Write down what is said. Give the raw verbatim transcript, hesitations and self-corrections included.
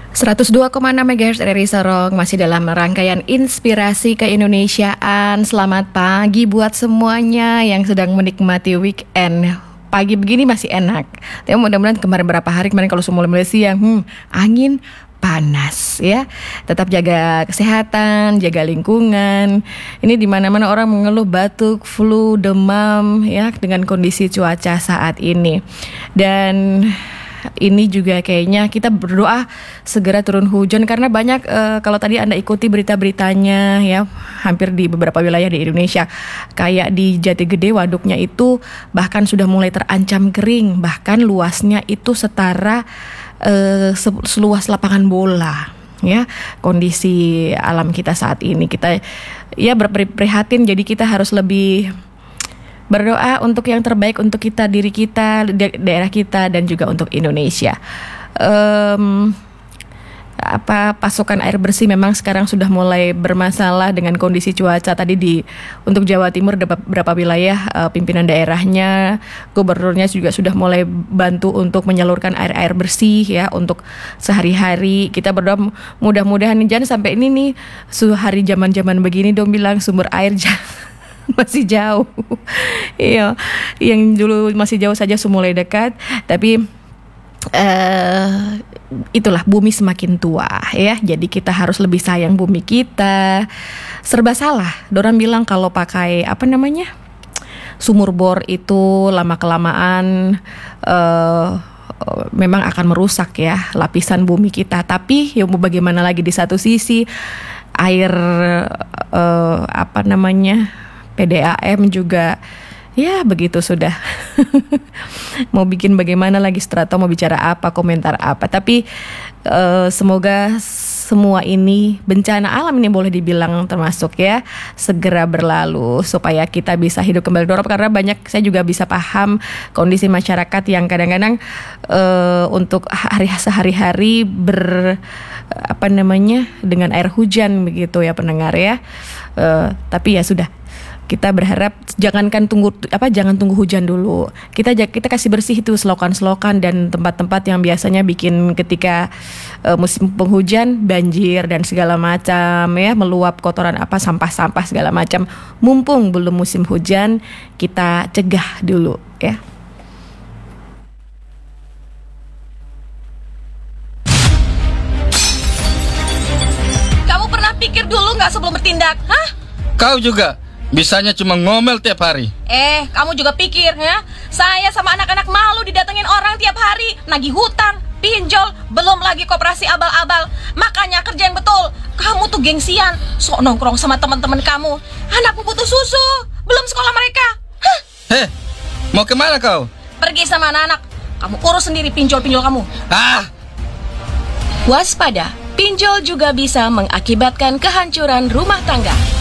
seratus dua koma enam megahertz R R I Sorong masih dalam rangkaian inspirasi keindonesiaan. Selamat pagi buat semuanya yang sedang menikmati weekend. Pagi begini masih enak. Tapi mudah-mudahan kemarin berapa hari kemarin kalau mulai-mulai siang, hmm, angin panas ya. Tetap jaga kesehatan, jaga lingkungan. Ini di mana-mana orang mengeluh batuk, flu, demam ya dengan kondisi cuaca saat ini. Dan ini juga kayaknya kita berdoa segera turun hujan karena banyak uh, kalau tadi Anda ikuti berita-beritanya ya, hampir di beberapa wilayah di Indonesia kayak di Jatigede waduknya itu bahkan sudah mulai terancam kering, bahkan luasnya itu setara uh, seluas lapangan bola. Ya, kondisi alam kita saat ini kita ya berprihatin, jadi kita harus lebih berdoa untuk yang terbaik untuk kita, diri kita, da- daerah kita, dan juga untuk Indonesia. Um, apa pasokan air bersih memang sekarang sudah mulai bermasalah dengan kondisi cuaca. Tadi di untuk Jawa Timur beberapa wilayah uh, pimpinan daerahnya, gubernurnya juga sudah mulai bantu untuk menyalurkan air-air bersih ya untuk sehari-hari. Kita berdoa mudah-mudahan jangan sampai ini nih su hari zaman-zaman begini dong bilang sumber air jangan masih jauh. Iya, yang dulu masih jauh saja mulai dekat, tapi uh, itulah bumi semakin tua ya. Jadi kita harus lebih sayang bumi kita. Serba salah. Dorang bilang kalau pakai apa namanya? Sumur bor itu lama kelamaan uh, memang akan merusak ya lapisan bumi kita. Tapi ya mau bagaimana lagi, di satu sisi air uh, apa namanya? P D A M juga ya begitu sudah. Mau bikin bagaimana lagi, Strato mau bicara apa, komentar apa. Tapi uh, semoga semua ini bencana alam ini boleh dibilang termasuk ya segera berlalu supaya kita bisa hidup kembali normal. Karena banyak saya juga bisa paham kondisi masyarakat yang kadang-kadang uh, untuk hari sehari-hari ber apa namanya dengan air hujan begitu ya pendengar ya. Uh, tapi ya sudah. Kita berharap jangankan tunggu apa jangan tunggu hujan dulu. Kita kita kasih bersih itu selokan-selokan dan tempat-tempat yang biasanya bikin ketika uh, musim penghujan banjir dan segala macam ya, meluap kotoran apa sampah-sampah segala macam. Mumpung belum musim hujan, kita cegah dulu ya. Kamu pernah pikir dulu nggak sebelum bertindak? Hah? Kau juga bisanya cuma ngomel tiap hari. Eh, kamu juga pikir ya? Saya sama anak-anak malu didatengin orang tiap hari, nagih hutang, pinjol, belum lagi koperasi abal-abal. Makanya kerja yang betul. Kamu tuh gengsian, sok nongkrong sama teman-teman kamu. Anakku butuh susu, belum sekolah mereka. Hah? Heh, mau kemana kau? Pergi sama anak-anak. Kamu urus sendiri pinjol-pinjol kamu. Ah! Waspada, pinjol juga bisa mengakibatkan kehancuran rumah tangga.